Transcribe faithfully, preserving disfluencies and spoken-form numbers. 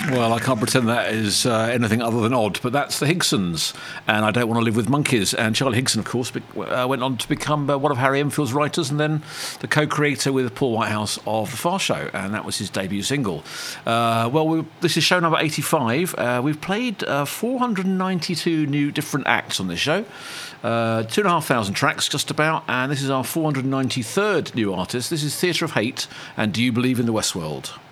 Well, I can't pretend that is uh, anything other than odd, but that's the Higsons, and I Don't Want to Live with Monkeys. And Charlie Higson, of course, be- uh, went on to become uh, one of Harry Enfield's writers and then the co-creator with Paul Whitehouse of The Far Show, and that was his debut single. Uh, well, we, this is show number eighty-five. Uh, we've played uh, four hundred ninety-two new different acts on this show. Uh, two and a half thousand tracks, just about, and this is our four hundred ninety-third new artist. This is Theatre of Hate and Do You Believe in the Westworld?